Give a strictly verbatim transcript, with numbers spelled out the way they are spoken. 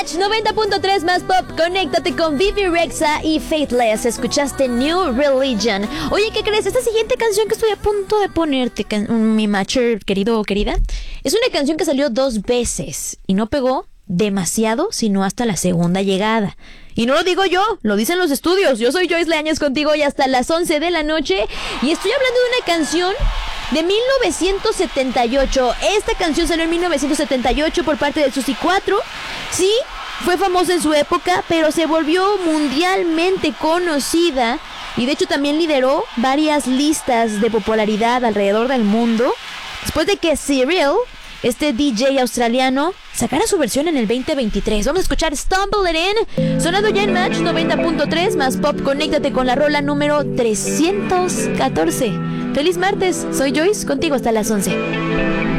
Match noventa punto tres más pop. Conéctate con Vivi Rexa y Faithless. Escuchaste New Religion. Oye, ¿qué crees? Esta siguiente canción que estoy a punto de ponerte, can- mi matcher querido o querida, es una canción que salió dos veces y no pegó demasiado, sino hasta la segunda llegada. Y no lo digo yo, lo dicen los estudios. Yo soy Joyce Leañez contigo hoy hasta las once de la noche y estoy hablando de una canción de mil novecientos setenta y ocho. Esta canción salió en mil novecientos setenta y ocho por parte de Suzy cuatro. Sí, fue famosa en su época, pero se volvió mundialmente conocida y de hecho también lideró varias listas de popularidad alrededor del mundo después de que Cyril, este D J australiano, sacara su versión en el veinte veintitrés. Vamos a escuchar Stumble It In, sonando ya en Match noventa punto tres más pop. Conéctate con la rola número trescientos catorce. Feliz martes, soy Joyce, contigo hasta las once.